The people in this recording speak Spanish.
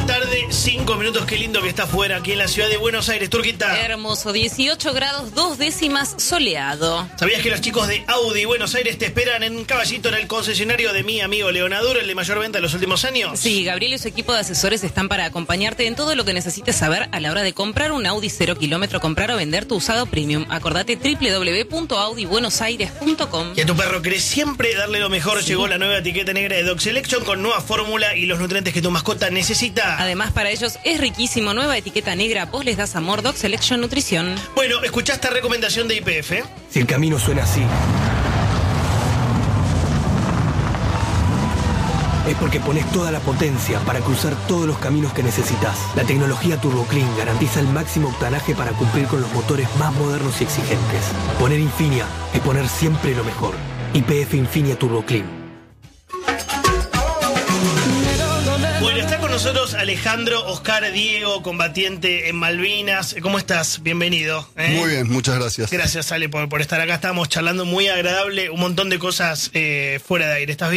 la tarde, 5 minutos, qué lindo que está afuera, aquí en la ciudad de Buenos Aires, Turquita. Hermoso, 18 grados, 2 décimas, soleado. ¿Sabías que los chicos de Audi Buenos Aires te esperan en Caballito, en el concesionario de mi amigo Leonaduro, el de mayor venta de los últimos años? Sí, Gabriel y su equipo de asesores están para acompañarte en todo lo que necesites saber a la hora de comprar un Audi 0 kilómetro, comprar o vender tu usado premium. Acordate www.audibuenosaires.com. Y a tu perro querés siempre darle lo mejor, sí. Llegó la nueva etiqueta negra de Dog Selection con nueva fórmula y los nutrientes que tu mascota necesita. Además, para ellos es riquísimo, nueva etiqueta negra, vos les das amor, Dog Selection Nutrición. Bueno, escuchá esta recomendación de YPF. Si el camino suena así, es porque pones toda la potencia para cruzar todos los caminos que necesitas. La tecnología Turbo Clean garantiza el máximo octanaje para cumplir con los motores más modernos y exigentes. Poner Infinia es poner siempre lo mejor. YPF Infinia Turbo Clean. Bueno, está con nosotros Alejandro Oscar Diego, combatiente en Malvinas. ¿Cómo estás? Bienvenido. Muy bien, muchas gracias. Gracias, Ale, por estar acá. Estamos charlando muy agradable, un montón de cosas fuera de aire. ¿Estás bien?